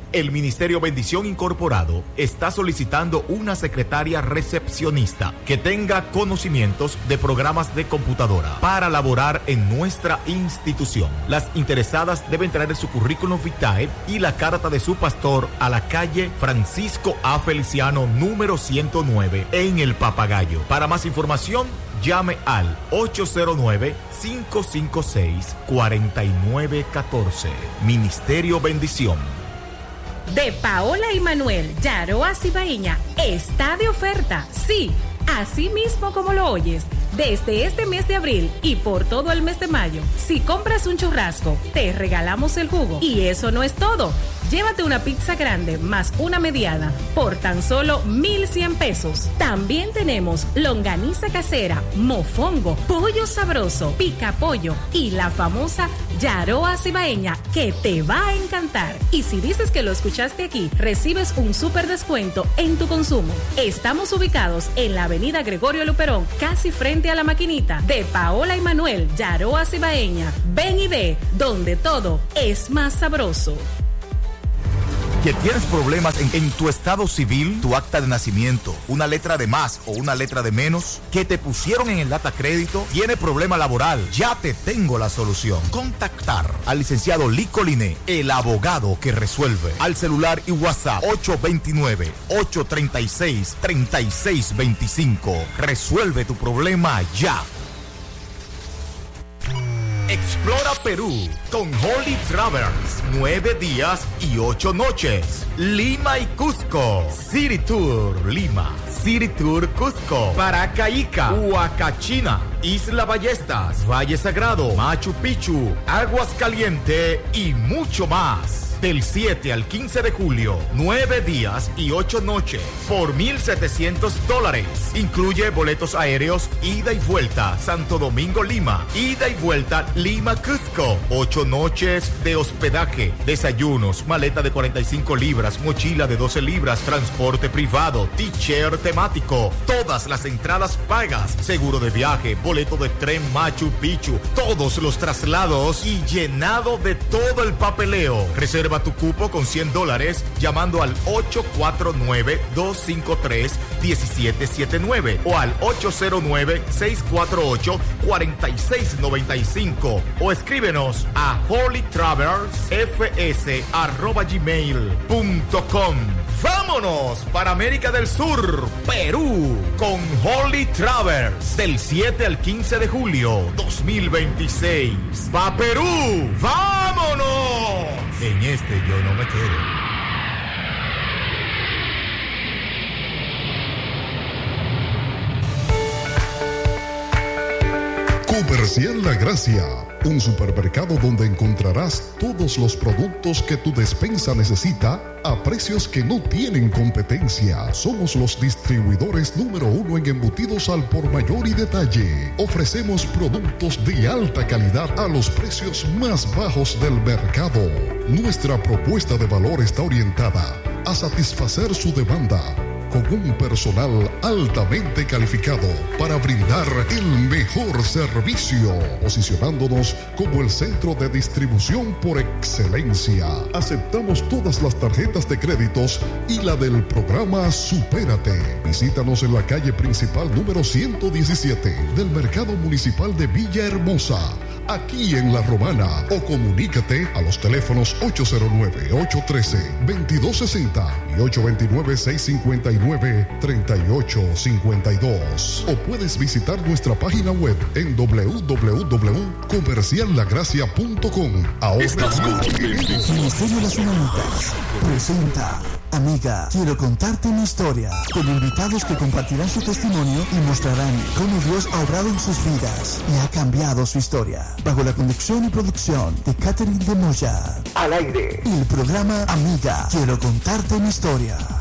El Ministerio Bendición Incorporado está solicitando una secretaria recepcionista que tenga conocimientos de programas de computadora para laborar en nuestra institución. Las interesadas deben traer su currículum vitae y la carta de su pastor a la calle Francisco A. Feliciano, número 109, en El Papagayo. Para más información, llame al 809-556-4914. Ministerio Bendición. De Paola y Manuel, Yaroa Cibaeña, está de oferta. Sí, así mismo como lo oyes. Desde este mes de abril y por todo el mes de mayo, si compras un churrasco, te regalamos el jugo. Y eso no es todo. Llévate una pizza grande más una mediana por tan solo 1,100 pesos. También tenemos longaniza casera, mofongo, pollo sabroso, pica pollo y la famosa Yaroa Cibaeña, que te va a encantar. Y si dices que lo escuchaste aquí, recibes un súper descuento en tu consumo. Estamos ubicados en la avenida Gregorio Luperón, casi frente a la maquinita. De Paola y Manuel, Yaroa Cibaeña. Ven y ve, donde todo es más sabroso. ¿Que tienes problemas en tu estado civil, tu acta de nacimiento, una letra de más o una letra de menos? ¿Que te pusieron en el data crédito? ¿Tiene problema laboral? Ya te tengo la solución. Contactar al licenciado Lico Liné, el abogado que resuelve. Al celular y WhatsApp 829-836-3625. Resuelve tu problema ya. Explora Perú con Holy Travels, 9 días y 8 noches. Lima y Cusco, City Tour Lima, City Tour Cusco, Paracaica, Huacachina, Isla Ballestas, Valle Sagrado, Machu Picchu, Aguas Caliente y mucho más. Del 7 al 15 de julio, 9 días y 8 noches por $1,700. Incluye boletos aéreos, ida y vuelta, Santo Domingo, Lima, ida y vuelta, Lima, Cusco. 8 noches de hospedaje, desayunos, maleta de 45 libras, mochila de 12 libras, transporte privado, t-shirt temático, todas las entradas pagas, seguro de viaje, boleto de tren Machu Picchu, todos los traslados y llenado de todo el papeleo. Reserva tu cupo con $100 llamando al 849-253-1779 o al 809-648-4695 o escríbenos a holytravelsfs@gmail.com. ¡Vámonos para América del Sur, Perú, con Holy Travels del 7 al 15 de julio 2026! ¡Va Perú! ¡Vámonos! En este yo no me quedo. Comercial La Gracia, un supermercado donde encontrarás todos los productos que tu despensa necesita a precios que no tienen competencia. Somos los distribuidores número 1 en embutidos al por mayor y detalle. Ofrecemos productos de alta calidad a los precios más bajos del mercado. Nuestra propuesta de valor está orientada a satisfacer su demanda con un personal altamente calificado para brindar el mejor servicio, posicionándonos como el centro de distribución por excelencia. Aceptamos todas las tarjetas de créditos y la del programa Supérate. Visítanos en la calle principal número 117 del Mercado Municipal de Villahermosa, aquí en La Romana, o comunícate a los teléfonos 809-813-2260 y 829-659-3852. O puedes visitar nuestra página web en www.comerciallagracia.com. Ahora Ministerio de las Humanitas presenta Amiga, quiero contarte una historia, con invitados que compartirán su testimonio y mostrarán cómo Dios ha obrado en sus vidas y ha cambiado su historia. Bajo la conducción y producción de Catherine de Moya. Al aire. El programa Amiga, quiero contarte una historia.